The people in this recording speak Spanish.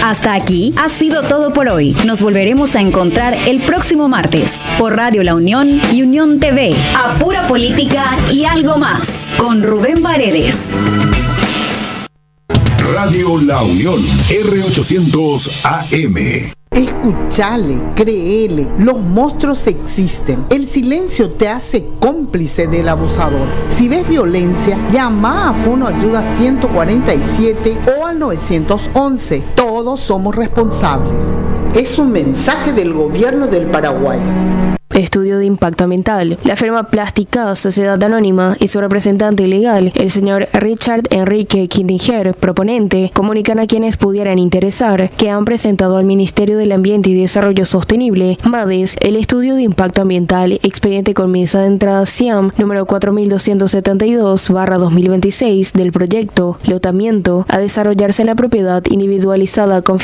Hasta aquí ha sido todo por hoy. Nos volveremos a encontrar el próximo martes por Radio La Unión y Unión TV. A pura política y algo más. Con Rubén Paredes. Radio La Unión, R800 AM. Escuchale, créele, los monstruos existen. El silencio te hace cómplice del abusador. Si ves violencia, llama a Fono Ayuda 147 o al 911. Todos somos responsables. Es un mensaje del gobierno del Paraguay. Estudio de impacto ambiental. La firma Plástica Sociedad Anónima y su representante legal, el señor Richard Enrique Kindinger, proponente, comunican a quienes pudieran interesar que han presentado al Ministerio del Ambiente y Desarrollo Sostenible, MADES, el estudio de impacto ambiental, expediente con mesa de entrada SIAM número 4272/2026 del proyecto Lotamiento a desarrollarse en la propiedad individualizada con